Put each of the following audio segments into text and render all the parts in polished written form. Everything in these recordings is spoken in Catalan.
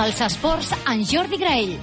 Els esports en Jordi Graell.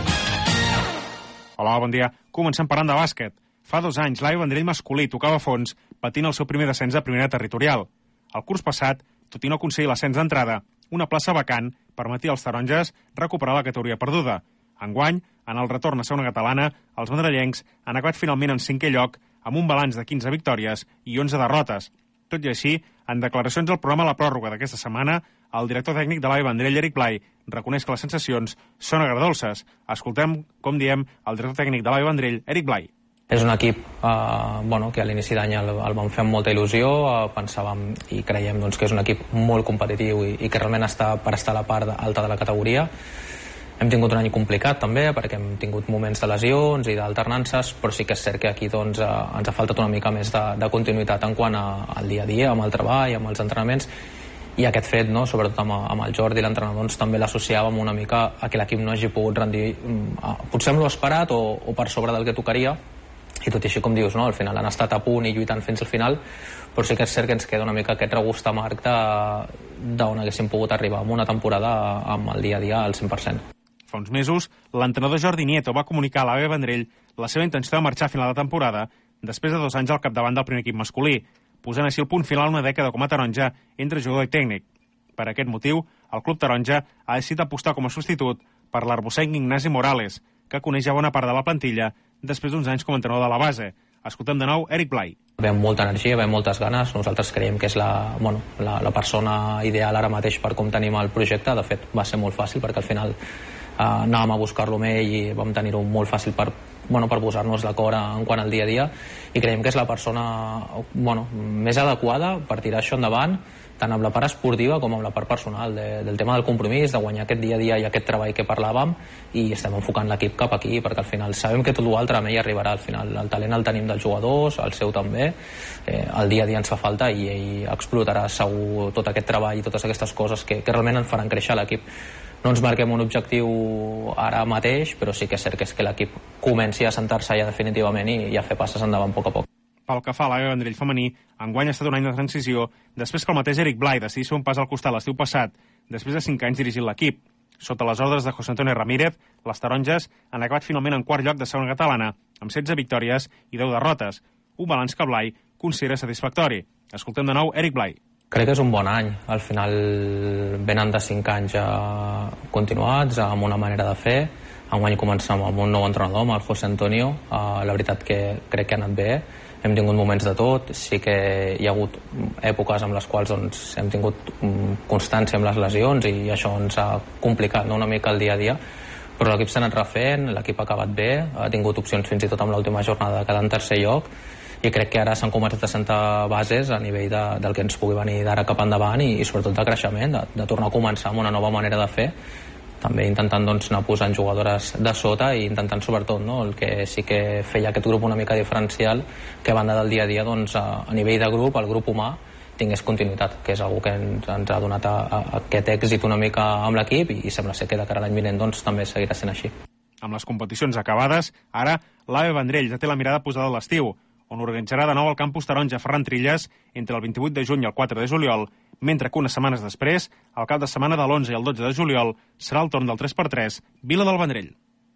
Hola, bon dia. Comencem parlant de bàsquet. Fa 2 anys, l'AE Vendrell masculí tocava fons patint el seu primer descens a primera territorial. El curs passat, tot i no aconseguir l'ascens d'entrada, una plaça vacant permetia als taronges recuperar la categoria perduda. Enguany, en el retorn a segona catalana, els vendrellencs han acabat finalment en 5è lloc amb un balanç de 15 victòries i 11 derrotes. Tot i així, en declaracions al programa La Pròrroga d'aquesta setmana, el director tècnic de l'AE Vendrell, Eric Blay, reconeix que les sensacions són agradolces. Escoltem, com diem, el director tècnic de l'AE Vendrell, Eric Blay. És un equip que a l'inici d'any el vam fer amb molta il·lusió, pensàvem i creiem que és un equip molt competitiu i que realment està per estar a la part alta de la categoria. Hem tingut un any complicat també perquè hem tingut moments de lesions i d'alternances, però sí que és cert que aquí ens ha faltat una mica més de continuïtat en quant al dia a dia, amb el treball, amb els entrenaments, i aquest fet, sobretot amb el Jordi, l'entrenador, també l'associàvem una mica a que l'equip no hagi pogut rendir potser amb l'esperat o per sobre del que tocaria, i tot i així, com dius, al final han estat a punt i lluitant fins al final, però sí que és cert que ens queda una mica aquest regust amarg d'on haguéssim pogut arribar amb una temporada amb el dia a dia al 100%. Fa uns mesos, l'entrenador Jordi Nieto va comunicar a l'AE Vendrell la seva intenció de marxar a final de temporada després de 2 anys al capdavant del primer equip masculí, posant així el punt final a una dècada com a taronja entre jugador i tècnic. Per aquest motiu, el club taronja ha decidit apostar com a substitut per l'arbocenc Ignasi Morales, que coneix ja bona part de la plantilla després d'uns anys com a entrenador de la base. Escoltem de nou Eric Blay. Ve amb molta energia, ve amb moltes ganes. Nosaltres creiem que és la persona ideal ara mateix per com tenim el projecte. De fet, va ser molt fàcil perquè al final anàvem a buscar-lo amb ell i vam tenir-ho molt fàcil per posar-nos d'acord en quant al dia a dia, i creiem que és la persona més adequada per tirar això endavant, tant amb la part esportiva com amb la part personal, del tema del compromís, de guanyar aquest dia a dia i aquest treball que parlàvem, i estem enfocant l'equip cap aquí, perquè al final sabem que tot l'altre amb ell arribarà. Al final el talent el tenim dels jugadors, el seu també, el dia a dia ens fa falta i ell explotarà segur tot aquest treball i totes aquestes coses que realment ens faran créixer l'equip. No ens marquem un objectiu ara mateix, però sí que és cert que l'equip comenci a sentar-se ja definitivament i a fer passes endavant a poc a poc. Pel que fa a l'AE Vendrell femení, enguany ha estat un any de transició després que el mateix Eric Blay decidís fer un pas al costat l'estiu passat, després de 5 anys dirigint l'equip. Sota les ordres de José Antonio Ramírez, les taronges han acabat finalment en 4è lloc de segona catalana, amb 16 victòries i 10 derrotes, un balanç que Blay considera satisfactori. Escoltem de nou Eric Blay. Crec que és un bon any. Al final venen de 5 anys continuats, amb una manera de fer. Enguany començam amb un nou entrenador, amb el José Antonio. La veritat que crec que ha anat bé. Hem tingut moments de tot. Sí que hi ha hagut èpoques en les quals hem tingut constància amb les lesions i això ens ha complicat una mica el dia a dia. Però l'equip s'ha anat refent, l'equip ha acabat bé, ha tingut opcions fins i tot amb l'última jornada de quedar en 3è lloc, i crec que ara s'han començat a sentar bases a nivell del que ens pugui venir d'ara cap endavant i sobretot de creixement, de tornar a començar amb una nova manera de fer, també intentant anar posant jugadores de sota i intentant sobretot el que sí que feia aquest grup una mica diferencial, que a banda del dia a dia a nivell de grup, el grup humà tingués continuïtat, que és una que ens ha donat aquest èxit una mica amb l'equip i sembla ser que de cara a l'any vinent també seguirà sent així. Amb les competicions acabades, ara l'AE Vendrell ja té la mirada posada a l'estiu, on organitzarà de nou el campus taronja Ferran Trilles entre el 28 de juny i el 4 de juliol, mentre que unes setmanes després, el cap de setmana de l'11 i el 12 de juliol, serà el torn del 3x3 Vila del Vendrell.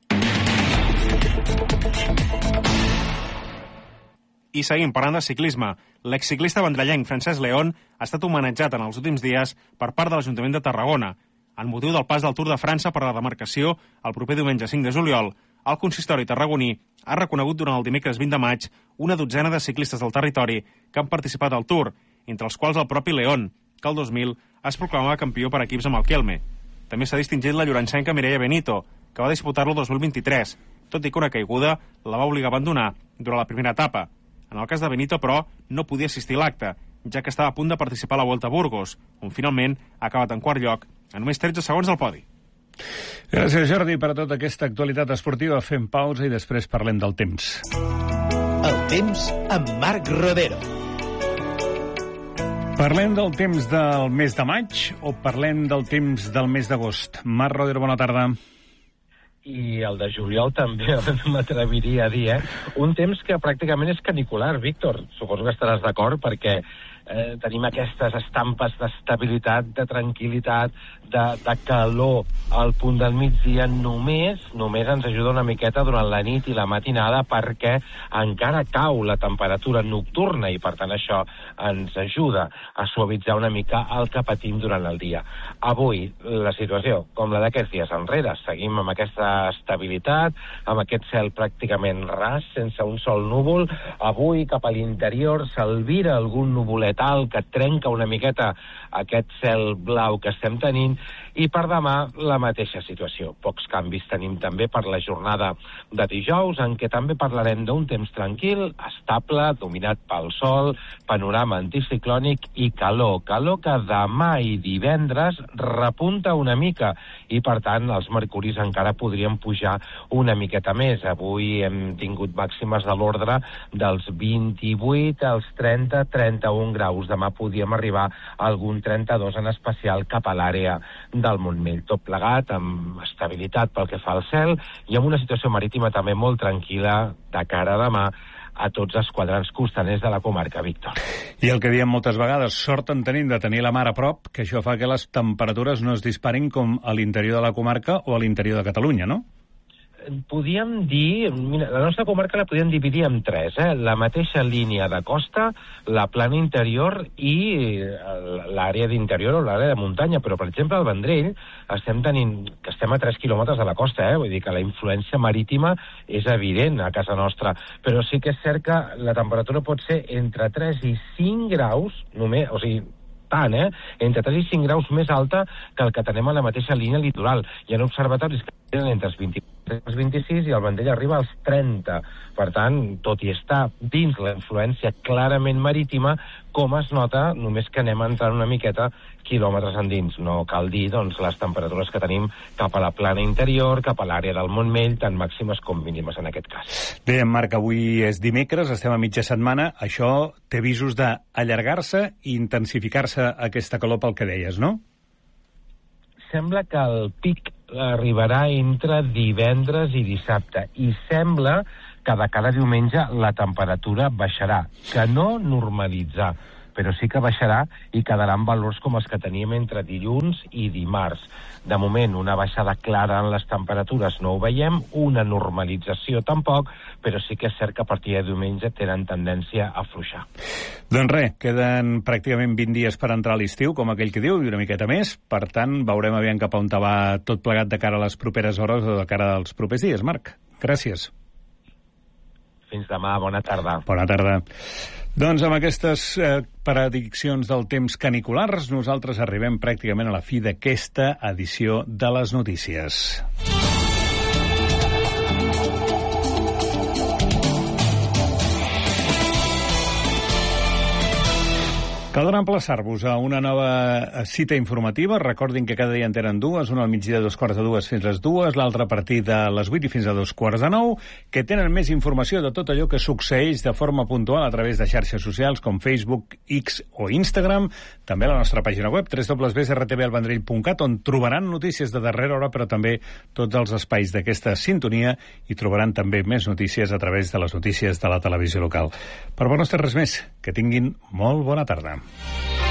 I seguim parlant de ciclisme. L'exciclista vendrellenc Francesc León ha estat homenatjat en els últims dies per part de l'Ajuntament de Tarragona. En motiu del pas del Tour de França per a la demarcació el proper diumenge 5 de juliol, el consistori tarragoní ha reconegut durant el dimecres 20 de maig una dotzena de ciclistes del territori que han participat al Tour, entre els quals el propi León, que el 2000 es proclamava campió per equips amb el Kelme. També s'ha distingit la llorencenca Mireia Benito, que va disputar-lo el 2023, tot i que una caiguda la va obligar a abandonar durant la primera etapa. En el cas de Benito, però, no podia assistir a l'acte, ja que estava a punt de participar a la Volta a Burgos, on finalment ha acabat en 4è lloc, a només 13 segons del podi. Gràcies, Jordi, per tota aquesta actualitat esportiva. Fem pausa i després parlem del temps. El temps amb Marc Rodero. Parlem del temps del mes de maig o parlem del temps del mes d'agost? Marc Rodero, bona tarda. I el de juliol també m'atreviria a dir, Un temps que pràcticament és canicular, Víctor. Suposo que estaràs d'acord perquè tenim aquestes estampes d'estabilitat, de tranquil·litat, de calor al punt del migdia, només ens ajuda una miqueta durant la nit i la matinada, perquè encara cau la temperatura nocturna i per tant això ens ajuda a suavitzar una mica el que patim durant el dia. Avui la situació, com la d'aquests dies enrere, seguim amb aquesta estabilitat, amb aquest cel pràcticament ras, sense un sol núvol. Avui cap a l'interior s'albira algun nuvolet alt que trenca una miqueta aquest cel blau que estem tenint, i per demà la mateixa situació. Pocs canvis tenim també per la jornada de dijous, en què també parlarem d'un temps tranquil, estable, dominat pel sol, panorama anticiclònic i calor. Calor que demà i divendres repunta una mica i, per tant, els mercuris encara podrien pujar una miqueta més. Avui hem tingut màximes de l'ordre dels 28 als 30-31 graus. Demà podíem arribar a algun 32, en especial cap a l'àrea del Montmell. Tot plegat, amb estabilitat pel que fa al cel i amb una situació marítima també molt tranquil·la de cara a demà a tots els quadrants costaners de la comarca, Víctor. I el que diem moltes vegades, sort en tenim de tenir la mar a prop, que això fa que les temperatures no es disparin com a l'interior de la comarca o a l'interior de Catalunya, no? Podíem dir, mira, la nostra comarca la podíem dividir en tres, la mateixa línia de costa, la plana interior i l'àrea d'interior o l'àrea de muntanya, però per exemple al Vendrell estem a 3 quilòmetres de la costa, vull dir que la influència marítima és evident a casa nostra, però sí que és cert que la temperatura pot ser entre 3 i 5 graus, només, o sigui, tant, entre 3 i 5 graus més alta que el que tenim a la mateixa línia litoral. Hi ha observatoris que tenen entre els 24 i els 26 i el Vendrell arriba als 30. Per tant, tot i estar dins la influència clarament marítima, com es nota només que anem entrant una miqueta quilòmetres endins. No cal dir, doncs, les temperatures que tenim cap a la plana interior, cap a l'àrea del Montmell, tant màximes com mínimes en aquest cas. Dèiem, Marc, avui és dimecres, estem a mitja setmana. Això té visos d'allargar-se i intensificar-se aquesta calor pel que deies, no? Sembla que el pic arribarà entre divendres i dissabte i sembla que de cara a diumenge la temperatura baixarà, que no normalitzar, però sí que baixarà i quedaran valors com els que teníem entre dilluns i dimarts. De moment, una baixada clara en les temperatures no ho veiem, una normalització tampoc, però sí que és cert que a partir de diumenge tenen tendència a afluixar. Doncs res, queden pràcticament 20 dies per entrar a l'estiu, com aquell que diu, i una miqueta més. Per tant, veurem aviam cap on va tot plegat de cara a les properes hores o de cara als propers dies. Marc, gràcies. Fins demà, bona tarda. Bona tarda. Doncs amb aquestes prediccions del temps caniculars, nosaltres arribem pràcticament a la fi d'aquesta edició de les notícies. Caldrà emplaçar-vos a una nova cita informativa. Recordin que cada dia en tenen dues, una al migdia de 2:45 fins les 2, l'altra a partir de les 8 i fins a 2:45, que tenen més informació de tot allò que succeeix de forma puntual a través de xarxes socials com Facebook, X o Instagram. També a la nostra pàgina web, www.rtvalvendrell.cat, on trobaran notícies de darrera hora, però també tots els espais d'aquesta sintonia, i trobaran també més notícies a través de les notícies de la televisió local. Per bo no estar res més, que tinguin molt bona tarda.